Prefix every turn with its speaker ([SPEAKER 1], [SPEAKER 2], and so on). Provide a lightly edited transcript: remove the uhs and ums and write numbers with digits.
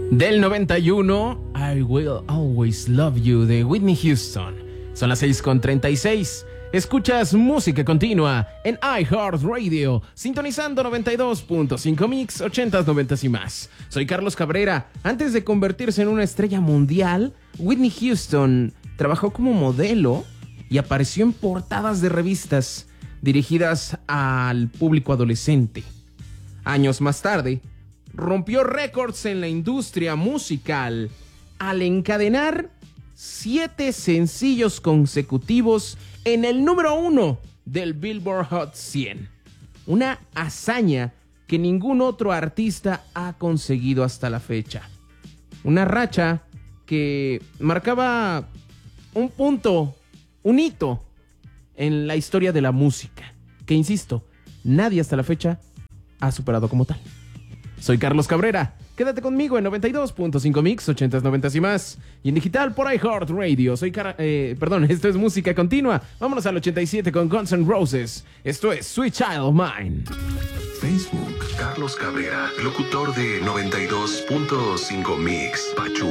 [SPEAKER 1] Del 91, I Will Always Love You de Whitney Houston. Son las 6:36. Escuchas música continua en iHeartRadio, sintonizando 92.5 Mix, 80s, 90s y más. Soy Carlos Cabrera. Antes de convertirse en una estrella mundial, Whitney Houston trabajó como modelo y apareció en portadas de revistas dirigidas al público adolescente. Años más tarde, rompió récords en la industria musical al encadenar 7 sencillos consecutivos en el número 1 del Billboard Hot 100. Una hazaña que ningún otro artista ha conseguido hasta la fecha. Una racha que marcaba un punto, un hito en la historia de la música, que insisto, nadie hasta la fecha ha superado como tal. Soy Carlos Cabrera. Quédate conmigo en 92.5 Mix, 80s, 90s y más. Y en digital por iHeartRadio. Esto es música continua. Vámonos al 87 con Guns N' Roses. Esto es Sweet Child of Mine.
[SPEAKER 2] Facebook, Carlos Cabrera, locutor de 92.5 Mix, Pachuca.